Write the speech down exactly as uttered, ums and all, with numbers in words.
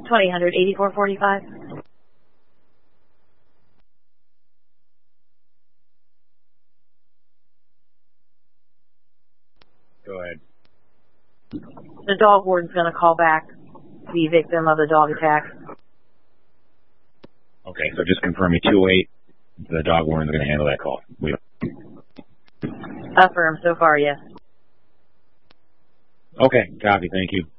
twenty hundred eighty-four forty-five. Go ahead. The dog warden's going to call back the victim of the dog attack. Okay, so just confirm me two oh eight. The dog warden's going to handle that call. We... Affirm, so far, yes. Okay, copy, thank you.